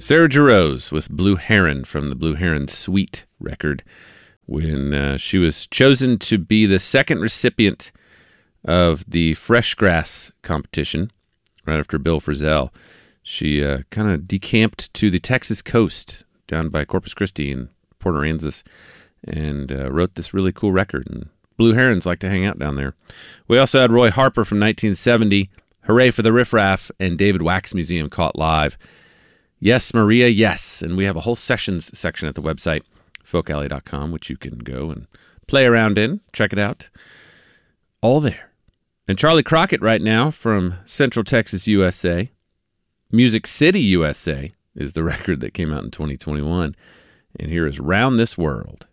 Sarah Jarosz with Blue Heron from the Blue Heron Suite record, when she was chosen to be the second recipient of the Fresh Grass competition right after Bill Frisell. She kind of decamped to the Texas coast down by Corpus Christi and Port Aransas and wrote this really cool record. And Blue Herons like to hang out down there. We also had Roy Harper from 1970, Hooray for the Riff Raff, and David Wax Museum Caught Live. Yes, Maria, yes. And we have a whole sessions section at the website, folkalley.com, which you can go and play around in. Check it out. All there. And Charlie Crockett right now from Central Texas, USA. Music City, USA is the record that came out in 2021. And here is Round This World.